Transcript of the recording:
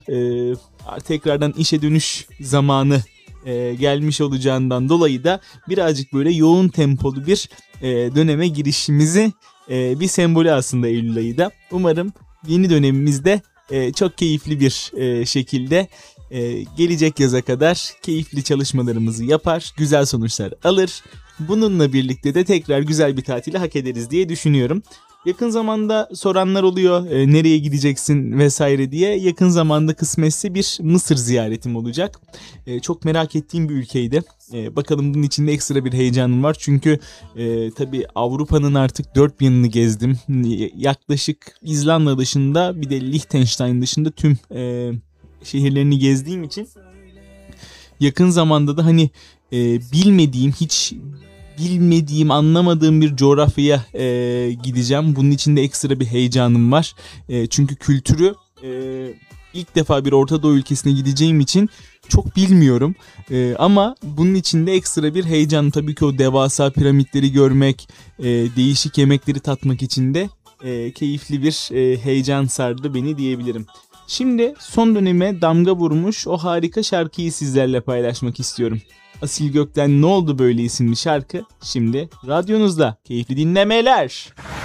tekrardan işe dönüş zamanı gelmiş olacağından dolayı da birazcık böyle yoğun tempolu bir döneme girişimizi bir sembolü aslında Eylül ayı da. Umarım yeni dönemimizde çok keyifli bir şekilde gelecek yaza kadar keyifli çalışmalarımızı yapar, güzel sonuçlar alır. Bununla birlikte de tekrar güzel bir tatili hak ederiz diye düşünüyorum. Yakın zamanda soranlar oluyor nereye gideceksin vesaire diye. Yakın zamanda kısmetse bir Mısır ziyaretim olacak. Çok merak ettiğim bir ülkeydi. Bakalım bunun içinde ekstra bir heyecanım var. Çünkü tabii Avrupa'nın artık dört bir yanını gezdim. Yaklaşık İzlanda dışında bir de Liechtenstein dışında tüm şehirlerini gezdiğim için yakın zamanda da hani bilmediğim, anlamadığım bir coğrafyaya gideceğim. Bunun için de ekstra bir heyecanım var. Çünkü kültürü ilk defa bir Orta Doğu ülkesine gideceğim için çok bilmiyorum. Ama bunun için de ekstra bir heyecan. Tabii ki o devasa piramitleri görmek, değişik yemekleri tatmak için de keyifli bir heyecan sardı beni diyebilirim. Şimdi son döneme damga vurmuş o harika şarkıyı sizlerle paylaşmak istiyorum. Asil Gök'ten Ne Oldu Böyle isimli şarkı şimdi radyonuzda. Keyifli dinlemeler.